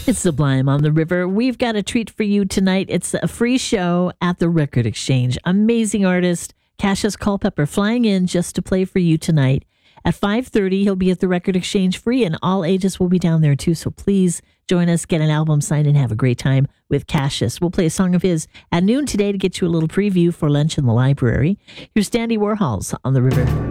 It's Sublime on the River. We've got a treat for you tonight. It's a free show at the Record Exchange. Amazing artist, Cassius Culpepper, flying in just to play for you tonight. At 5:30, he'll be at the Record Exchange free, and all ages will be down there too. So please join us, get an album signed, and have a great time with Cassius. We'll play a song of his at noon today to get you a little preview for lunch in the library. Here's Dandy Warhols on the River.